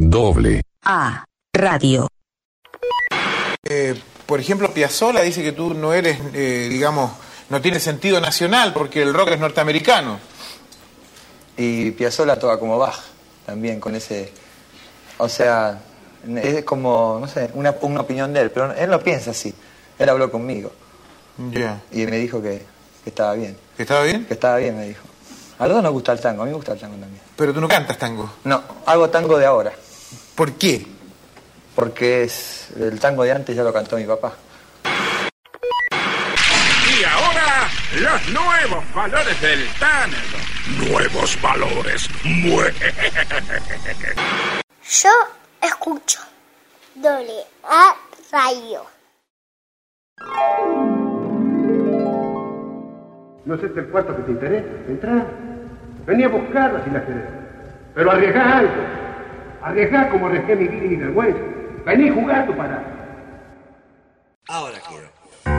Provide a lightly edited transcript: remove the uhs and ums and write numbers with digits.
Doble A Radio. Por ejemplo, Piazzolla dice que tú no eres, digamos, no tienes sentido nacional porque el rock es norteamericano. Y Piazzolla toca como Bach, también con ese... O sea, es como, no sé, una opinión de él, pero él no piensa así. Él habló conmigo. Ya. Y me dijo que estaba bien. ¿Que estaba bien? Que estaba bien, me dijo. A los dos nos gusta el tango, a mí me gusta el tango también. Pero tú no cantas tango. No, hago tango de ahora. ¿Por qué? Porque el tango de antes ya lo cantó mi papá. Y ahora, los nuevos valores del tango. Nuevos valores. Yo escucho Doble A Radio. ¿No es este el cuarto que te interesa? Entrá. Vení a buscarla si la querés. Pero arriesgá algo. Arriesgá como arriesgué mi vida y mi vergüenza. Vení jugando para. Ahora quiero.